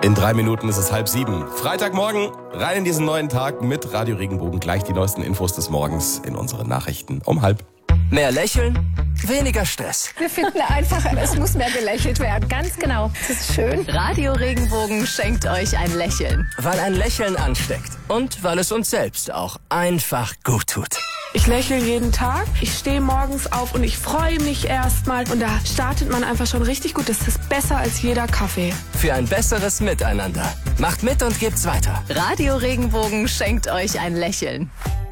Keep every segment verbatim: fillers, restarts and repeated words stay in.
In drei Minuten ist es halb sieben. Freitagmorgen, rein in diesen neuen Tag mit Radio Regenbogen. Gleich die neuesten Infos des Morgens in unseren Nachrichten um halb. Mehr lächeln, weniger Stress. Wir finden einfach, es muss mehr gelächelt werden. Ganz genau. Das ist schön. Radio Regenbogen schenkt euch ein Lächeln. Weil ein Lächeln ansteckt und weil es uns selbst auch einfach gut tut. Ich lächle jeden Tag. Ich stehe morgens auf und ich freue mich erstmal. Und da startet man einfach schon richtig gut. Das ist besser als jeder Kaffee. Für ein besseres Miteinander. Macht mit und gebt's weiter. Radio Regenbogen schenkt euch ein Lächeln.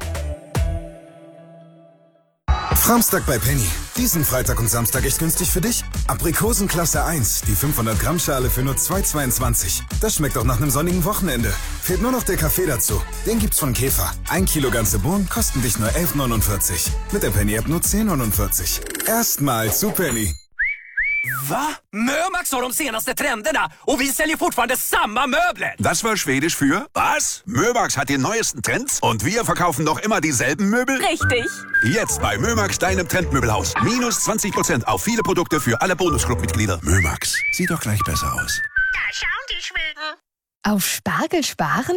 Samstag bei Penny. Diesen Freitag und Samstag echt günstig für dich? Aprikosen Klasse eins, die fünfhundert Gramm Schale für nur zwei Euro zweiundzwanzig. Das schmeckt auch nach einem sonnigen Wochenende. Fehlt nur noch der Kaffee dazu. Den gibt's von Käfer. Ein Kilo ganze Bohnen kosten dich nur elf Euro neunundvierzig. Mit der Penny-App nur zehn Euro neunundvierzig. Erstmal zu Penny. Va? Mömax har de senaste trenderna och vi säljer fortfarande samma möbler. Das war Schwedisch für was? Mömax hat die neuesten Trends und wir verkaufen noch immer dieselben Möbel? Richtig. Jetzt bei Mömax, deinem Trendmöbelhaus. Minus zwanzig Prozent auf viele Produkte für alle Bonusclub-Mitglieder. Mömax, sieht doch gleich besser aus. Da schauen die Schweden. Auf Spargel sparen?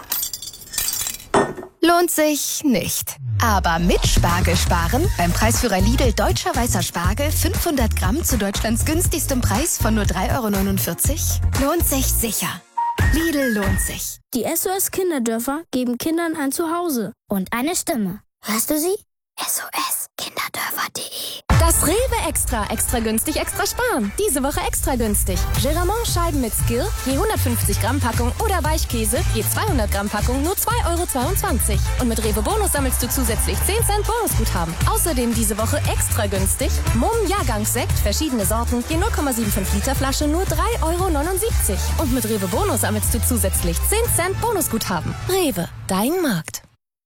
Lohnt sich nicht. Aber mit Spargel sparen, beim Preisführer Lidl Deutscher Weißer Spargel, fünfhundert Gramm zu Deutschlands günstigstem Preis von nur drei Euro neunundvierzig, lohnt sich sicher. Lidl lohnt sich. Die S O S Kinderdörfer geben Kindern ein Zuhause und eine Stimme. Hörst du sie? S O S Kinderdörfer punkt de. Das Rewe Extra. Extra günstig, extra sparen. Diese Woche extra günstig. Geramont Scheiben mit Skill, je hundertfünfzig Gramm Packung oder Weichkäse, je zweihundert Gramm Packung, nur zwei Euro zweiundzwanzig. Und mit Rewe Bonus sammelst du zusätzlich zehn Cent Bonusguthaben. Außerdem diese Woche extra günstig. Mumm Jahrgangssekt, verschiedene Sorten, je null Komma fünfundsiebzig Liter Flasche, nur drei Euro neunundsiebzig. Und mit Rewe Bonus sammelst du zusätzlich zehn Cent Bonusguthaben. Rewe, dein Markt.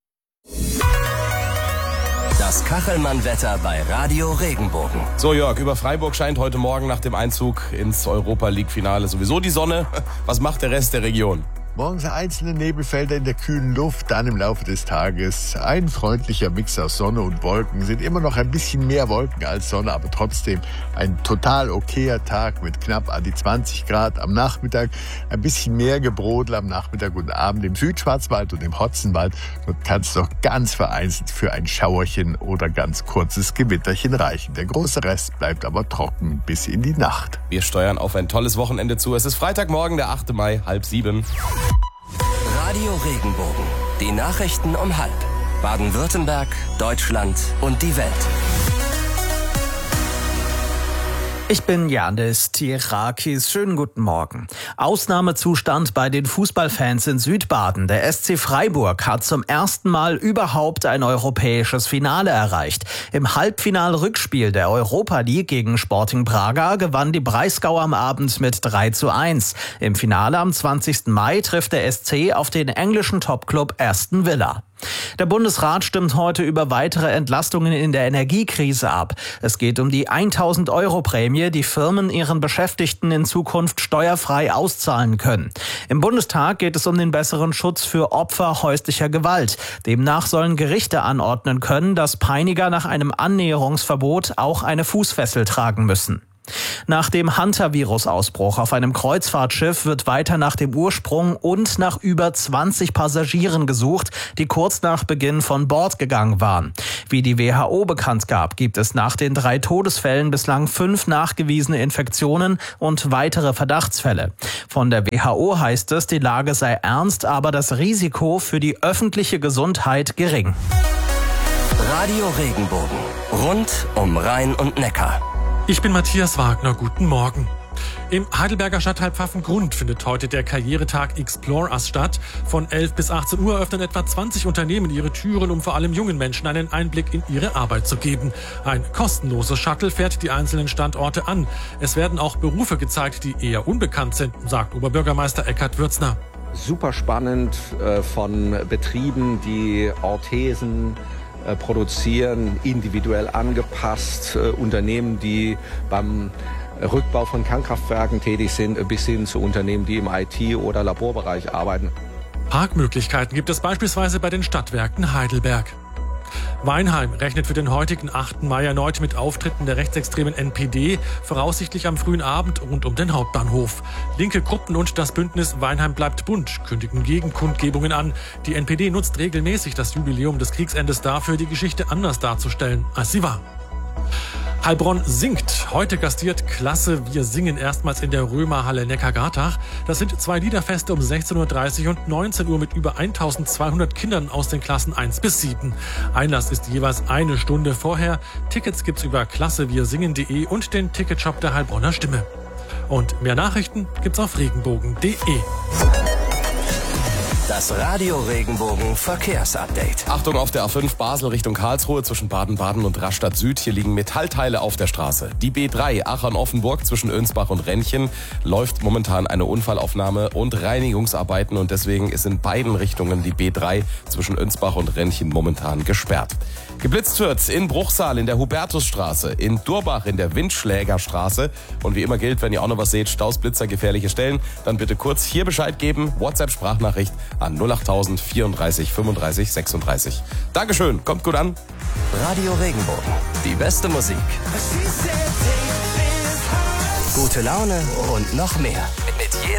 Das Kachelmann-Wetter bei Radio Regenbogen. So Jörg, über Freiburg scheint heute Morgen nach dem Einzug ins Europa-League-Finale sowieso die Sonne. Was macht der Rest der Region? Morgens einzelne Nebelfelder in der kühlen Luft, dann im Laufe des Tages ein freundlicher Mix aus Sonne und Wolken. Sind immer noch ein bisschen mehr Wolken als Sonne, aber trotzdem ein total okayer Tag mit knapp an die zwanzig Grad. Am Nachmittag ein bisschen mehr Gebrodel am Nachmittag und Abend im Südschwarzwald und im Hotzenwald. Dort kann es doch ganz vereinzelt für ein Schauerchen oder ganz kurzes Gewitterchen reichen. Der große Rest bleibt aber trocken bis in die Nacht. Wir steuern auf ein tolles Wochenende zu. Es ist Freitagmorgen, der achte Mai, halb sieben. Radio Regenbogen. Die Nachrichten um halb. Baden-Württemberg, Deutschland und die Welt. Ich bin Janis Tirakis. Schönen guten Morgen. Ausnahmezustand bei den Fußballfans in Südbaden. Der S C Freiburg hat zum ersten Mal überhaupt ein europäisches Finale erreicht. Im Halbfinal-Rückspiel der Europa League gegen Sporting Braga gewann die Breisgau am Abend mit drei zu eins. Im Finale am zwanzigsten Mai trifft der S C auf den englischen Topclub Aston Villa. Der Bundesrat stimmt heute über weitere Entlastungen in der Energiekrise ab. Es geht um die tausend Euro Prämie, die Firmen ihren Beschäftigten in Zukunft steuerfrei auszahlen können. Im Bundestag geht es um den besseren Schutz für Opfer häuslicher Gewalt. Demnach sollen Gerichte anordnen können, dass Peiniger nach einem Annäherungsverbot auch eine Fußfessel tragen müssen. Nach dem Hantavirus-Ausbruch auf einem Kreuzfahrtschiff wird weiter nach dem Ursprung und nach über zwanzig Passagieren gesucht, die kurz nach Beginn von Bord gegangen waren. Wie die W H O bekannt gab, gibt es nach den drei Todesfällen bislang fünf nachgewiesene Infektionen und weitere Verdachtsfälle. Von der W H O heißt es, die Lage sei ernst, aber das Risiko für die öffentliche Gesundheit gering. Radio Regenbogen. Rund um Rhein und Neckar. Ich bin Matthias Wagner, guten Morgen. Im Heidelberger Stadtteil Pfaffengrund findet heute der Karrieretag Explore Us statt. Von elf bis achtzehn Uhr öffnen etwa zwanzig Unternehmen ihre Türen, um vor allem jungen Menschen einen Einblick in ihre Arbeit zu geben. Ein kostenloses Shuttle fährt die einzelnen Standorte an. Es werden auch Berufe gezeigt, die eher unbekannt sind, sagt Oberbürgermeister Eckhard Würzner. Super spannend äh, von Betrieben, die Orthesen produzieren, individuell angepasst, äh, Unternehmen, die beim Rückbau von Kernkraftwerken tätig sind, bis hin zu Unternehmen, die im I T- oder Laborbereich arbeiten. Parkmöglichkeiten gibt es beispielsweise bei den Stadtwerken Heidelberg. Weinheim rechnet für den heutigen achten Mai erneut mit Auftritten der rechtsextremen N P D, voraussichtlich am frühen Abend rund um den Hauptbahnhof. Linke Gruppen und das Bündnis Weinheim bleibt bunt kündigen Gegenkundgebungen an. Die N P D nutzt regelmäßig das Jubiläum des Kriegsendes dafür, die Geschichte anders darzustellen, als sie war. Heilbronn singt. Heute gastiert Klasse Wir singen erstmals in der Römerhalle Neckargartach. Das sind zwei Liederfeste um sechzehn Uhr dreißig und neunzehn Uhr mit über eintausendzweihundert Kindern aus den Klassen eins bis sieben. Einlass ist jeweils eine Stunde vorher. Tickets gibt's über klasse wir singen punkt de und den Ticketshop der Heilbronner Stimme. Und mehr Nachrichten gibt's auf regenbogen punkt de. Das Radio Regenbogen Verkehrsupdate. Achtung auf der A fünf Basel Richtung Karlsruhe zwischen Baden-Baden und Rastatt Süd. Hier liegen Metallteile auf der Straße. Die B drei Aachen-Offenburg zwischen Önsbach und Rennchen läuft momentan eine Unfallaufnahme und Reinigungsarbeiten und deswegen ist in beiden Richtungen die B drei zwischen Önsbach und Rennchen momentan gesperrt. Geblitzt wird in Bruchsal in der Hubertusstraße, in Durbach in der Windschlägerstraße. Und wie immer gilt, wenn ihr auch noch was seht, Staus, Blitzer, gefährliche Stellen, dann bitte kurz hier Bescheid geben. WhatsApp-Sprachnachricht an null acht null null vierunddreißig fünfunddreißig sechsunddreißig. Dankeschön, kommt gut an. Radio Regenbogen, die beste Musik. Gute Laune und noch mehr. Mit